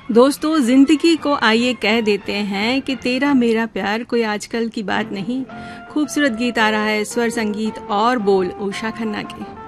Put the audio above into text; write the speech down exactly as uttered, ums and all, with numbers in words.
दोस्तों, जिंदगी को आइए कह देते हैं कि तेरा मेरा प्यार कोई आजकल की बात नहीं। खूबसूरत गीत आ रहा है, स्वर संगीत और बोल उषा खन्ना के।